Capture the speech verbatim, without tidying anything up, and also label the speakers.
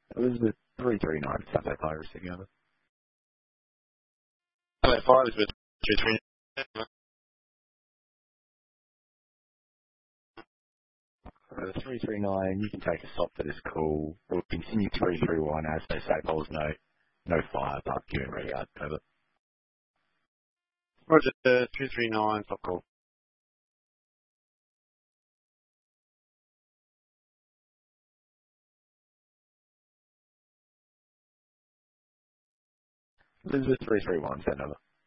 Speaker 1: Elizabeth three three nine, Sunday Fire receiving over.
Speaker 2: Sunday Fire, Elizabeth three three nine.
Speaker 1: Uh, three three nine, you can take a stop for this call. We'll continue three three one as they say, Bowls no, no fire, barbecue and ready out. Over.
Speaker 2: Roger, uh, three three nine, stop call.
Speaker 1: Elizabeth three three one, send over.